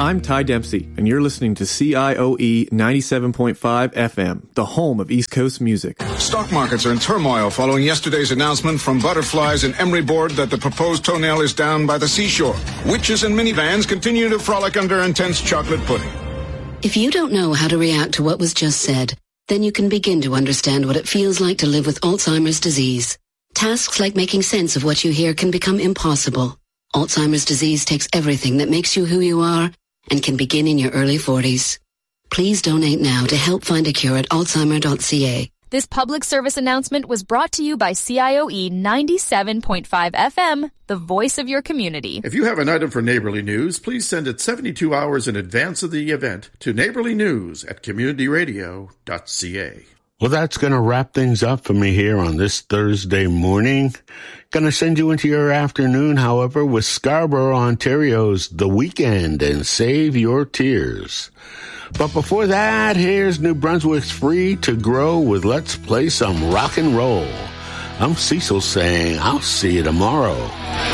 I'm Ty Dempsey, and you're listening to CIOE 97.5 FM, the home of East Coast music. Stock markets are in turmoil following yesterday's announcement from butterflies and Emery Board that the proposed toenail is down by the seashore. Witches and minivans continue to frolic under intense chocolate pudding. If you don't know how to react to what was just said, then you can begin to understand what it feels like to live with Alzheimer's disease. Tasks like making sense of what you hear can become impossible. Alzheimer's disease takes everything that makes you who you are and can begin in your early 40s. Please donate now to help find a cure at alzheimer.ca. This public service announcement was brought to you by CIOE 97.5 FM, the voice of your community. If you have an item for Neighborly News, please send it 72 hours in advance of the event to neighborlynews@communityradio.ca. Well, that's going to wrap things up for me here on this Thursday morning. Going to send you into your afternoon, however, with Scarborough, Ontario's The Weekend and Save Your Tears. But before that, here's New Brunswick's Free to Grow with Let's Play Some Rock and Roll. I'm Cecil saying I'll see you tomorrow.